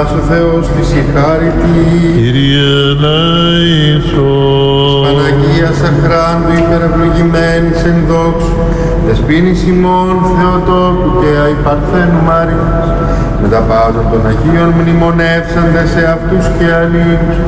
εμάς ο Θεός φυσικάρητη. Κύριε ελέησον. Παναγίας αχράντου υπερευλογημένης εν δόξου, δεσποίνης ημών Θεοτόκου και αϊπαρθένου Μαρίας, με τα πάντων των Αγίων μνημονεύσαντες σε αυτούς και αλλήλους,